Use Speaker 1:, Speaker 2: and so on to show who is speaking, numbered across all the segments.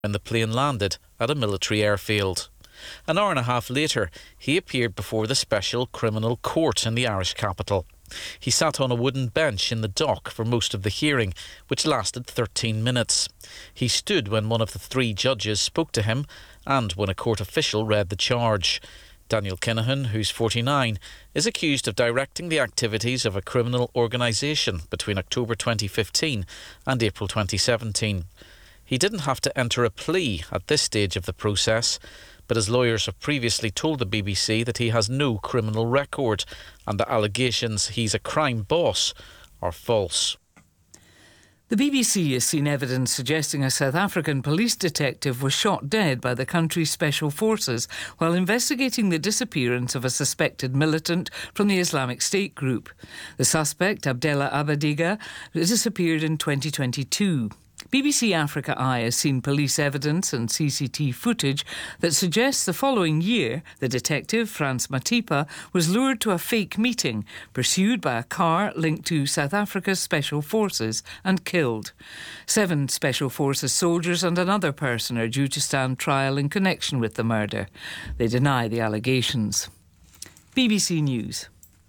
Speaker 1: when the plane landed at a military airfield. An hour and a half later, he appeared before the Special Criminal Court in the Irish capital. He sat on a wooden bench in the dock for most of the hearing, which lasted 13 minutes. He stood when one of the three judges spoke to him and when a court official read the charge. Daniel Kinahan, who's 49, is accused of directing the activities of a criminal organisation between October 2015 and April 2017. He didn't have to enter a plea at this stage of the process, but his lawyers have previously told the BBC that he has no criminal record and the allegations he's a crime boss are false.
Speaker 2: The BBC has seen evidence suggesting a South African police detective was shot dead by the country's special forces while investigating the disappearance of a suspected militant from the Islamic State group. The suspect, Abdella Abadiga, disappeared in 2022. BBC Africa Eye has seen police evidence and CCTV footage that suggests the following year the detective, Frans Matipa, was lured to a fake meeting, pursued by a car linked to South Africa's Special Forces and killed. 7 Special Forces soldiers and another person are due to stand trial in connection with the murder. They deny the allegations. BBC News.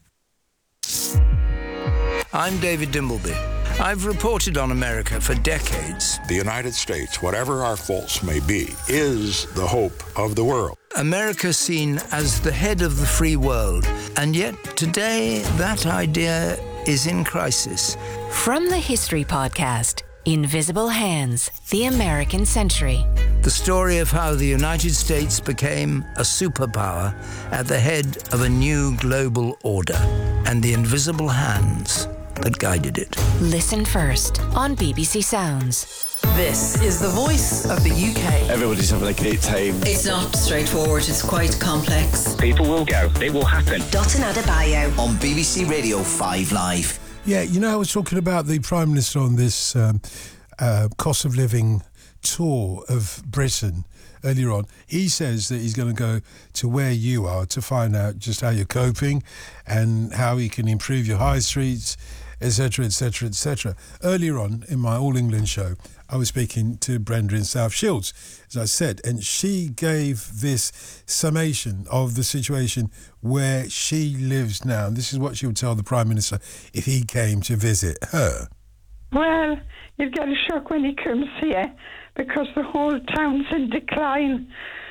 Speaker 3: I'm David Dimbleby. I've reported on America for decades.
Speaker 4: The United States, whatever our faults may be, is the hope of the world.
Speaker 3: America seen as the head of the free world, and yet today that idea is in crisis.
Speaker 5: From the History Podcast, Invisible Hands, The American Century.
Speaker 3: The story of how the United States became a superpower at the head of a new global order, and the invisible hands that guided it.
Speaker 5: Listen first on BBC Sounds.
Speaker 6: This is the voice of the UK.
Speaker 7: Everybody's having a great time.
Speaker 6: It's not straightforward, it's quite complex.
Speaker 7: People will go, it will happen.
Speaker 5: Dotun Adebayo
Speaker 8: on BBC Radio 5 Live.
Speaker 9: Yeah, you know, I was talking about the Prime Minister on this cost of living tour of Britain earlier on. He says that he's going to go to where you are to find out just how you're coping and how he can improve your high streets, etc, etc, etc. Earlier on in my All England show, I was speaking to Brenda in South Shields, as I said, and she gave this summation of the situation where she lives now. And this is what she would tell the Prime Minister if he came to visit her.
Speaker 10: Well, you'd get a shock when he comes here because the whole town's in decline.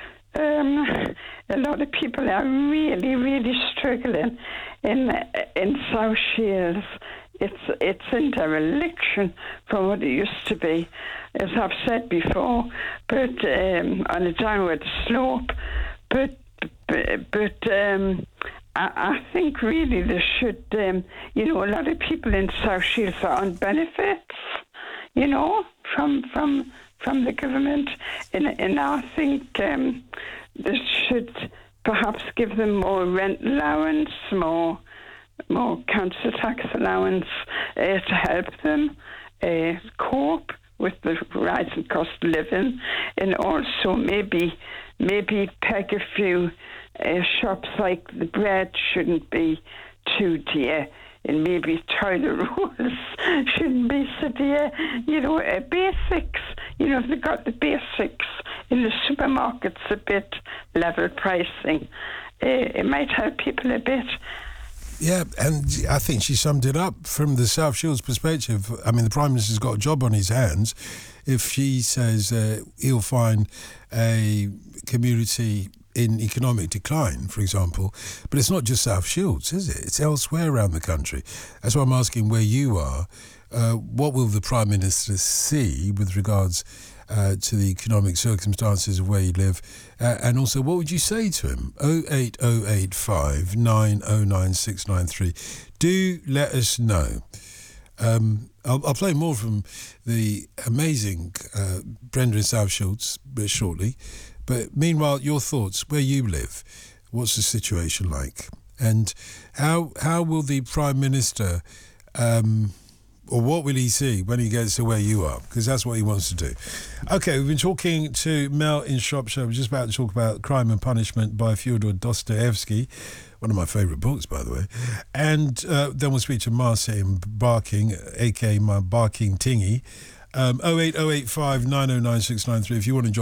Speaker 10: A lot of people are really, really struggling in South Shields. It's in dereliction from what it used to be, as I've said before, but on a downward slope. But I think really there should, a lot of people in South Shields are on benefits, from the government, and I think they should perhaps give them more rent allowance, more council tax allowance to help them cope with the rising cost of living, and also maybe peg a few shops like the bread shouldn't be too dear, and maybe toilet rolls shouldn't be so dear. Basics. If they got the basics in the supermarkets a bit, level pricing, it might help people a bit.
Speaker 9: Yeah, and I think she summed it up from the South Shields perspective. I mean, the Prime Minister's got a job on his hands. If she says he'll find a community in economic decline, for example, but it's not just South Shields, is it? It's elsewhere around the country. That's why I'm asking where you are. What will the Prime Minister see with regards to the economic circumstances of where you live? And also, what would you say to him? 08085 909 693. Do let us know. I'll play more from the amazing Brenda in South Shields shortly. But meanwhile, your thoughts, where you live, what's the situation like? And how will the Prime Minister, or what will he see when he gets to where you are? Because that's what he wants to do. OK, we've been talking to Mel in Shropshire. We're just about to talk about Crime and Punishment by Fyodor Dostoevsky, one of my favourite books, by the way. And then we'll speak to Marcia in Barking, a.k.a. my Barking Tingy. 08085 909693 if you want to join